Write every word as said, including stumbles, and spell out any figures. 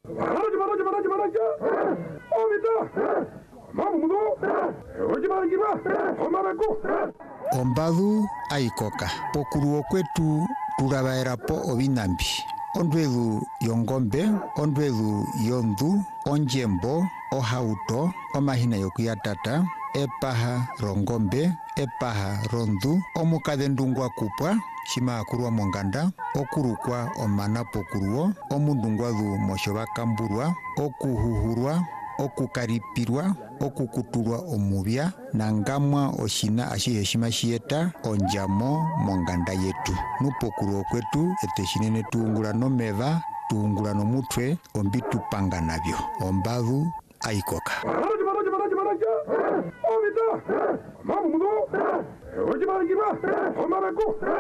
말하지 말하지 말하지 말하지. 어 미다. 마무도. 오지 말기 봐. 엄마라고. Ombadu aikoka. Pokuruo kwetu turabaerapo obinambi. Ondwedu yongombe, ondwedu yondu, onjembo, ohauto, omahina yokuyatata, epaha rongombe, epaha rondu, omukadhendungwa kupwa, shima akurwa monganda, okurukwa omana pokuruo, omundungwadu moshobakamburwa, okuhuhurwa, okukaripirwa, okukutulwa omubya, nangamwa oshina ashihe shima shieta onjamo monganda yetu. Nupokuruo kwetu eteshinene tuungula nomeva, tuungula nomutwe, ombitu panga nabyo. Ombadu aikoka. 말하지 말하지 말하지 말하지. 어 미다. 마무도. 오지 말기 봐. 엄마라고.